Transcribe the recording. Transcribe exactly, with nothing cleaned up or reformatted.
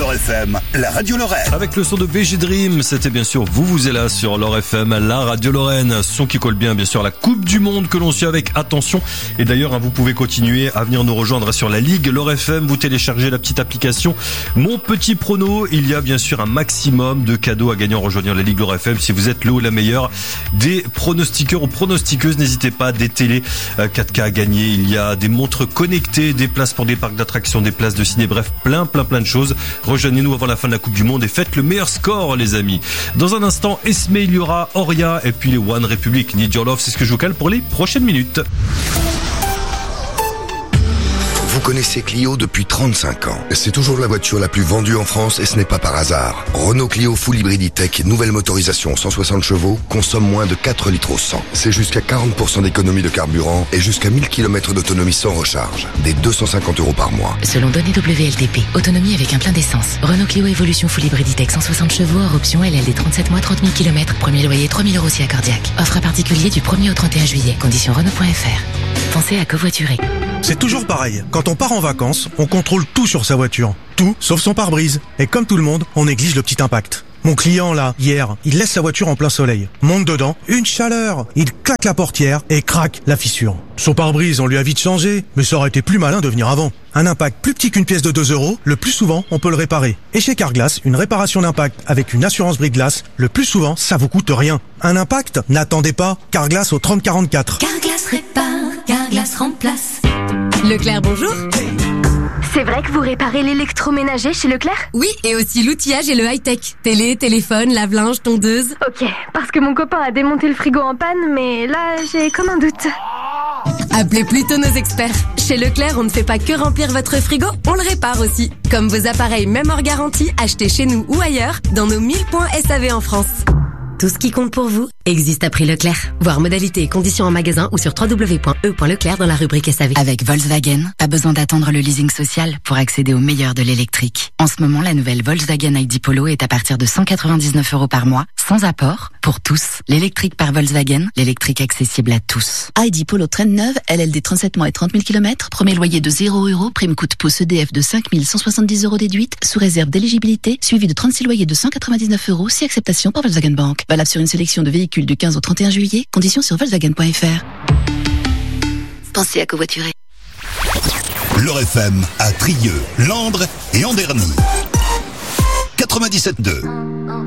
L'Or F M, la radio Lorraine. Avec le son de V G Dream, c'était bien sûr Vous Vous êtes là sur L'Or F M, la radio Lorraine. Son qui colle bien, bien sûr, la Coupe du Monde que l'on suit avec attention. Et d'ailleurs, hein, vous pouvez continuer à venir nous rejoindre sur la Ligue L'Or F M. Vous téléchargez la petite application Mon Petit Prono. Il y a bien sûr un maximum de cadeaux à gagner en rejoignant la Ligue L'Or F M. Si vous êtes le ou la meilleure des pronostiqueurs ou pronostiqueuses, n'hésitez pas, des télé quatre K à gagner. Il y a des montres connectées, des places pour des parcs d'attractions, des places de ciné, bref, plein, plein, plein de choses. Rejoignez-nous avant la fin de la Coupe du Monde et faites le meilleur score, les amis. Dans un instant, Esme, il y aura Oria et puis les One Republic. Need Your Love, c'est ce que je vous cale pour les prochaines minutes. Vous connaissez Clio depuis trente-cinq ans. C'est toujours la voiture la plus vendue en France et ce n'est pas par hasard. Renault Clio Full Hybrid E-Tech, nouvelle motorisation cent soixante chevaux, consomme moins de quatre litres au cent. C'est jusqu'à quarante pour cent d'économie de carburant et jusqu'à mille kilomètres d'autonomie sans recharge. Des deux cent cinquante euros par mois. Selon données W L T P, autonomie avec un plein d'essence. Renault Clio Evolution Full Hybrid E-Tech cent soixante chevaux, hors option L L D trente-sept mois, trente mille kilomètres. Premier loyer trois mille euros si accordiaque. Offre à particulier du premier au trente et un juillet. Conditions Renault point F R. Pensez à covoiturer. C'est toujours pareil. Quand on part en vacances, on contrôle tout sur sa voiture. Tout, sauf son pare-brise. Et comme tout le monde, on néglige le petit impact. Mon client, là, hier, il laisse sa voiture en plein soleil. Monte dedans, une chaleur. Il claque la portière et craque la fissure. Son pare-brise, on lui a vite changé, mais ça aurait été plus malin de venir avant. Un impact plus petit qu'une pièce de deux euros, le plus souvent, on peut le réparer. Et chez Carglass, une réparation d'impact avec une assurance brise-glace, le plus souvent, ça vous coûte rien. Un impact? N'attendez pas. Carglass au trente quarante-quatre. Carglass répare, Carglass remplace. Leclerc, bonjour. C'est vrai que vous réparez l'électroménager chez Leclerc? Oui, et aussi l'outillage et le high-tech. Télé, téléphone, lave-linge, tondeuse. Ok, parce que mon copain a démonté le frigo en panne, mais là, j'ai comme un doute. Appelez plutôt nos experts. Chez Leclerc, on ne fait pas que remplir votre frigo, on le répare aussi. Comme vos appareils, même hors garantie, achetés chez nous ou ailleurs, dans nos mille points S A V en France. Tout ce qui compte pour vous existe à prix Leclerc. Voir modalités et conditions en magasin ou sur w w w point e point leclerc dans la rubrique S A V. Avec Volkswagen, pas besoin d'attendre le leasing social pour accéder au meilleur de l'électrique. En ce moment, la nouvelle Volkswagen I D Polo est à partir de cent quatre-vingt-dix-neuf euros par mois, sans apport, pour tous. L'électrique par Volkswagen, l'électrique accessible à tous. I D Polo traîne neuve, L L D trente-sept mois et trente mille kilomètres, premier loyer de zéro euros, prime coûte pouce E D F de cinq mille cent soixante-dix euros déduite, sous réserve d'éligibilité, suivi de trente-six loyers de cent quatre-vingt-dix-neuf euros, si acceptation par Volkswagen Bank. Valable sur une sélection de véhicules du quinze au trente et un juillet, conditions sur Volkswagen point F R. Pensez à covoiturer. L'Or F M à Trieux, Landres et Anderny. quatre-vingt-dix-sept deux.